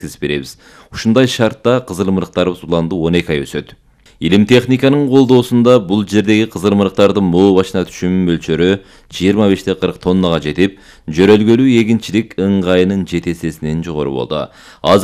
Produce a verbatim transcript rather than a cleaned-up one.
жеткизип беребиз. Ушундай шартта кызылмырыктарыбыз уланды он эки ай өсөт. Илим техниканын колдоосунда бул жердеги кызылмырыктардын моо башына түшүм мөлчөрү жыйырма беште кырк тоннага жетип, жөрөлгөлүү эгинчилик ыңгайынын жети эсесинен жогору болду.